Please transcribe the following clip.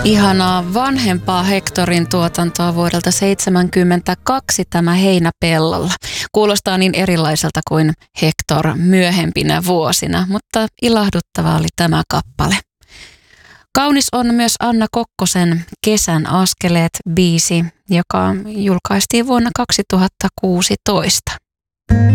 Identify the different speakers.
Speaker 1: Ihanaa vanhempaa Hectorin tuotantoa vuodelta 1972 tämä Heinäpellolla. Kuulostaa niin erilaiselta kuin Hector myöhempinä vuosina, mutta ilahduttava oli tämä kappale. Kaunis on myös Anna Kokkosen Kesän askeleet -biisi, joka julkaistiin vuonna 2016.